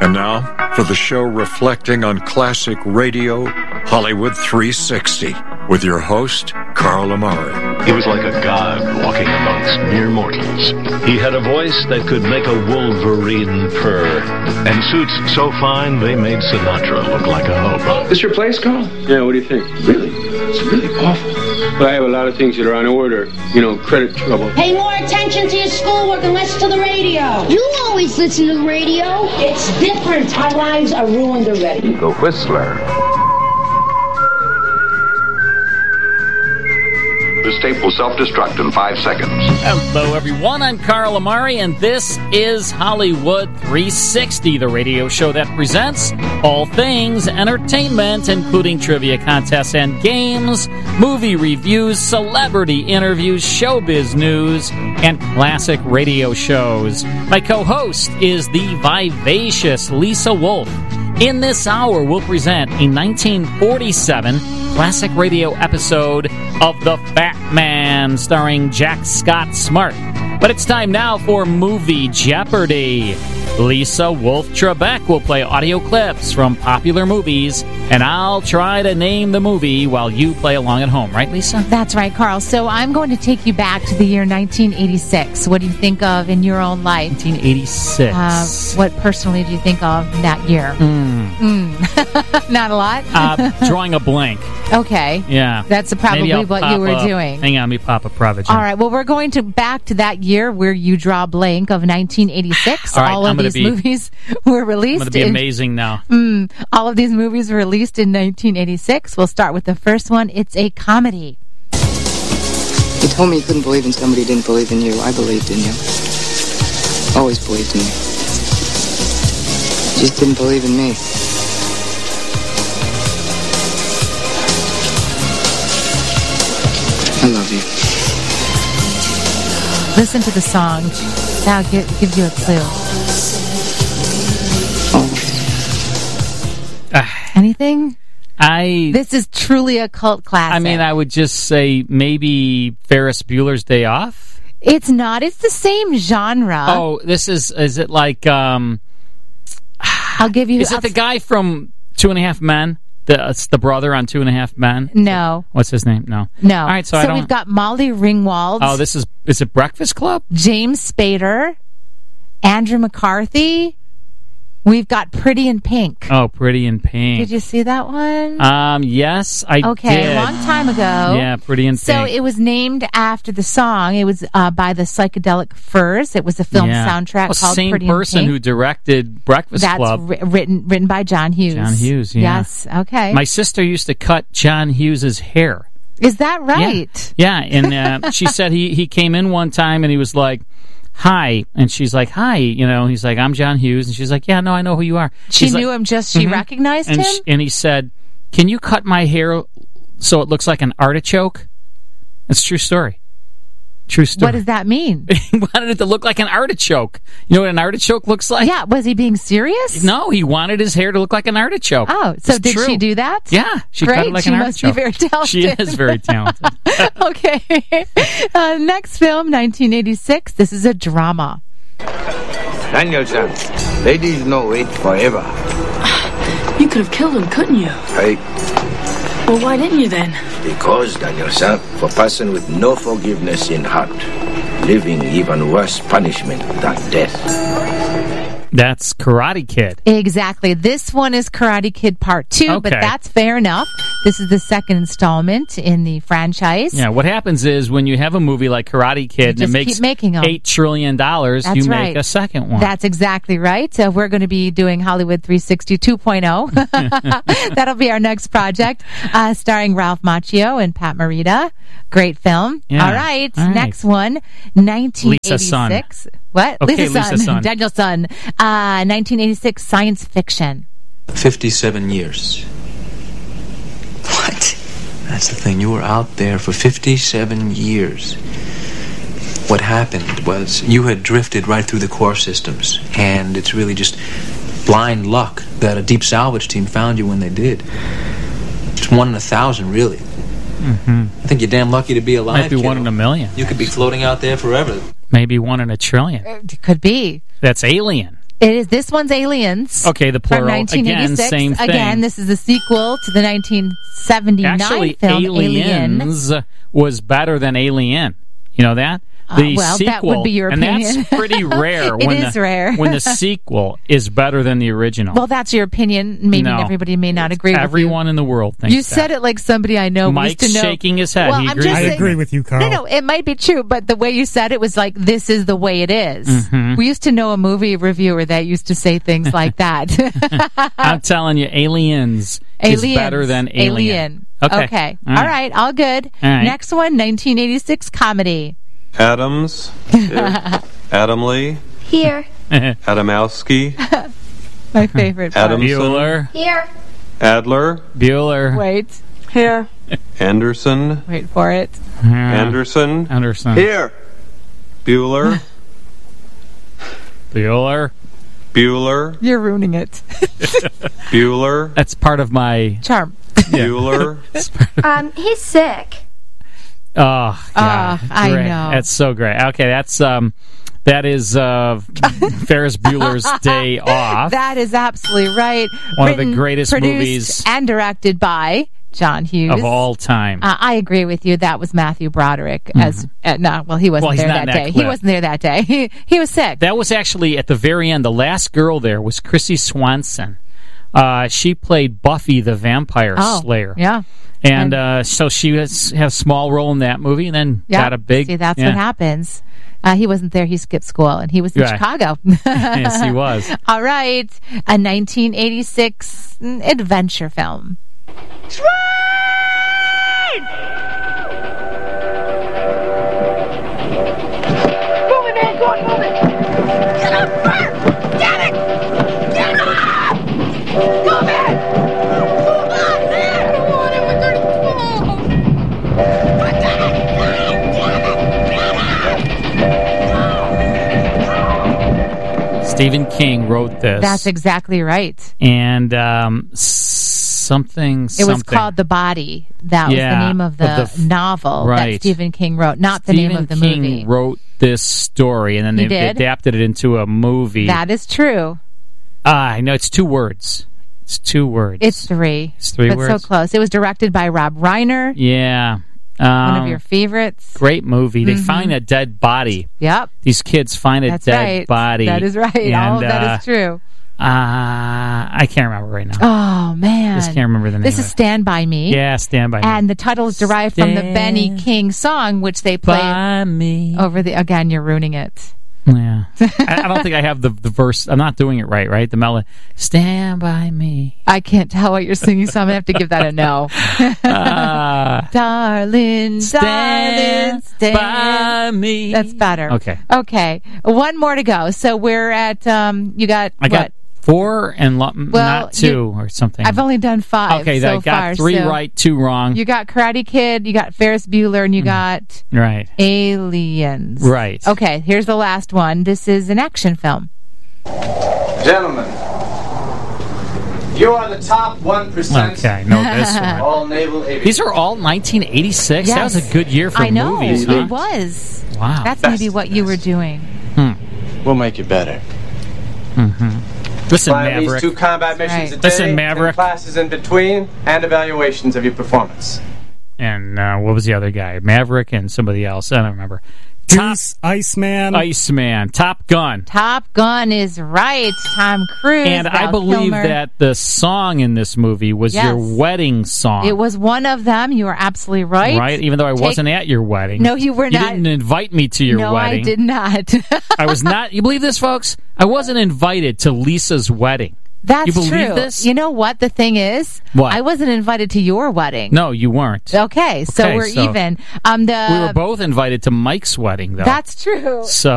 And now, for the show reflecting on classic radio, Hollywood 360, with your host, Carl Amari. He was like a god walking amongst mere mortals. He had a voice that could make a wolverine purr, and suits so fine they made Sinatra look like a hobo. This your place, Carl? Yeah, what do you think? Really? It's really awful. But I have a lot of things that are on order. You know, credit trouble. Pay more attention to your schoolwork and less to the radio. You always listen to the radio. It's different. Our lives are ruined already. The Whistler. This tape will self-destruct in 5 seconds. Hello, everyone. I'm Carl Amari, and this is Hollywood 360, the radio show that presents all things entertainment, including trivia contests and games, movie reviews, celebrity interviews, showbiz news, and classic radio shows. My co-host is the vivacious Lisa Wolf. In this hour, we'll present a 1947 classic radio episode of The Fat Man, starring Jack Scott Smart. But it's time now for Movie Jeopardy! Lisa Wolf Trebek will play audio clips from popular movies, and I'll try to name the movie while you play along at home. Right, Lisa? That's right, Carl. So I'm going to take you back to the year 1986. What do you think of in your own life? 1986. What personally do you think of that year? Not a lot? Drawing a blank. Okay. Yeah. That's probably what you were doing. Hang on, let me pop a Provigen. All right. Well, we're going back to that year where you draw a blank of 1986. All right, all of these movies were released. I'm going to be amazing now. All of these movies were released in 1986. We'll start with the first one. It's a comedy. You told me you couldn't believe in somebody who didn't believe in you. I believed in you. Always believed in you. You just didn't believe in me. I love you. Listen to the song. That gives you a clue. Anything? This is truly a cult classic. I mean, I would just say maybe Ferris Bueller's Day Off. It's not. It's the same genre. Oh, is it like... I'll give you... Is it the guy from 2.5 Men? It's the brother on 2.5 Men? No. What's his name? No. No. All right, so we've got Molly Ringwald. Oh, is it Breakfast Club? James Spader. Andrew McCarthy. We've got Pretty in Pink. Oh, Pretty in Pink. Did you see that one? Yes, I did. Okay, a long time ago. Yeah, Pretty in Pink. So it was named after the song. It was by the Psychedelic Furs. It was a film soundtrack called Pretty in Pink. Same person who directed Breakfast Club. That's written by John Hughes. John Hughes, yeah. Yes, okay. My sister used to cut John Hughes' hair. Is that right? Yeah, and she said he came in one time and he was like, hi, and she's like, hi, he's like, I'm John Hughes, and she's like, yeah, no, I know who you are. She knew him, she recognized him? And he said, can you cut my hair so it looks like an artichoke? It's a true story. True story. What does that mean? He wanted it to look like an artichoke. You know what an artichoke looks like? Yeah, was he being serious? No, he wanted his hair to look like an artichoke. Oh, so did she do that? Yeah, she cut it like an artichoke. She must be very talented. She is very talented. Okay. Next film, 1986. This is a drama. Daniel-san, ladies don't wait forever. You could have killed him, couldn't you? Right. Well, why didn't you then? Because, Daniel-san, for person with no forgiveness in heart, living even worse punishment than death. That's Karate Kid. Exactly. This one is Karate Kid Part 2, but that's fair enough. This is the second installment in the franchise. Yeah, what happens is when you have a movie like Karate Kid and it makes $8 trillion, you make a second one. That's exactly right. So we're going to be doing Hollywood 360 2.0. That'll be our next project, starring Ralph Macchio and Pat Morita. Great film. Yeah. All right. Next one, 1986. Lisa Sun. What? Okay, Lisa Sun. Daniel Sun. 1986 science fiction. 57 years. What? That's the thing. You were out there for 57 years. What happened was you had drifted right through the core systems, and it's really just blind luck that a deep salvage team found you when they did. It's 1 in 1,000, really. Mm-hmm. I think you're damn lucky to be alive. Might be 1 in a million. You could be floating out there forever. Maybe 1 in a trillion. It could be. That's Alien. It is. This one's Aliens. Okay, the plural. From 1986. Again, same thing. Again, this is the sequel to the 1979 Actually, film Aliens was better than Alien. You know that? The well, sequel, that would be your opinion. And that's pretty rare. It is rare. When the sequel is better than the original. Well, that's your opinion. Maybe No. everybody may not agree with you. Everyone in the world thinks You said that. it like somebody I know. Mike's used to know. shaking his head. Well, He I'm agrees. just I saying- agree with you, Carl. No, it might be true, but the way you said it was like, this is the way it is. Mhm. We used to know a movie reviewer that used to say things like that. I'm telling you, Aliens is better than Alien. Okay. All right. All good. All right. Next one, 1986 comedy. Adams. Here. Adam Lee. Here. Adamowski. My favorite part. Adamson. Bueller. Here. Adler. Bueller. Wait. Here. Anderson. Wait for it. Anderson. Anderson. Here. Bueller. Bueller. Bueller. You're ruining it. Bueller. That's part of my charm. Bueller. He's sick. Oh, God. I Great. know. That's so great. Okay, that is Ferris Bueller's Day Off. That is absolutely right. One of the Written, greatest produced, movies and directed by John Hughes of all time. I agree with you. That was Matthew Broderick. As he wasn't he's there not in that that day. clip. He wasn't there that day. He was sick. That was actually at the very end. The last girl there was Chrissy Swanson. She played Buffy the Vampire Slayer. Yeah. And so she had a small role in that movie, and then got a big. See, that's what happens. He wasn't there. He skipped school, and he was in Right. Chicago. Yes, he was. All right, a 1986 adventure film. Move it, man. Go on, move it. Get up first. Get it. Get up. Move it. Move on, man. I don't want it with their Stephen King wrote this. That's exactly right. And something. It was called The Body. That was the name of the novel right. that Stephen King wrote, not the Stephen name of the King movie. wrote this story, and then He they did? adapted it into a movie. That is true. I know it's 2 words. It's 2 words. It's 3. It's 3 but words. so close. It was directed by Rob Reiner. Yeah. One of your favorites. Great movie. They Mhm. find a dead body. Yep. These kids find a That's dead right. body. That is right. And, All of that is true. I can't remember right now. Oh, man. Just can't remember the name This of is it. Stand By Me. Yeah, Stand By Me. And the title is derived from the Benny King song, which they played By me. over the... Again, you're ruining it. Yeah. I don't think I have the verse. I'm not doing it right? The melody. Stand by me. I can't tell what you're singing, so I'm going to have to give that a no. Darling, Stand by me. That's better. Okay. One more to go. So we're at, you got, I got 4 and not 2 or something. I've only done 5 Okay, so I got far, 3 so right, 2 wrong. You got Karate Kid, you got Ferris Bueller, and you got Right. Aliens. Right. Okay, here's the last one. This is an action film. Gentlemen, you are the top 1%. Okay, no, this one. All naval aviation. These are all 1986? That was a good year for I know, movies, huh? it was. Wow. That's maybe what you were doing. We'll make you better. Listen, Fly at least Maverick. 2 combat missions a day. Listen, Maverick. 10 classes in between, and evaluations of your performance. And what was the other guy? Maverick and somebody else. I don't remember. Goose, Iceman. Iceman. Top Gun. Top Gun is right. Tom Cruise. And I Val believe Kilmer. that the song in this movie was Yes. your wedding song. It was one of them. You are absolutely right. Right? Even though I wasn't at your wedding. No, you were not. You didn't invite me to your no, wedding. I did not. I was not. You believe this, folks? I wasn't invited to Lisa's wedding. That's you believe true. this? You know what? The thing is, What? I wasn't invited to your wedding. No, you weren't. Okay, so we're even. we were both invited to Mike's wedding, though. That's true. So